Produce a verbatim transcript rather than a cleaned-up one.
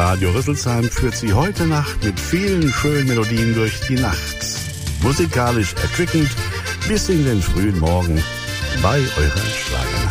Radio Rüsselsheim führt Sie heute Nacht mit vielen schönen Melodien durch die Nacht. Musikalisch erquickend bis in den frühen Morgen bei eurer Schlagernacht.